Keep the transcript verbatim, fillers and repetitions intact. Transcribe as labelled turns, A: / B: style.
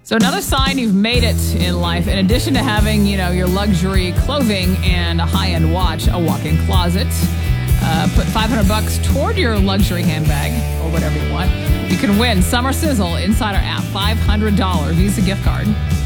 A: So another sign you've made it in life, in addition to having, you know, your luxury clothing and a high-end watch, a walk-in closet. Uh, put five hundred bucks toward your luxury handbag or whatever you want. You can win Summer Sizzle inside our app, five hundred dollars Visa gift card.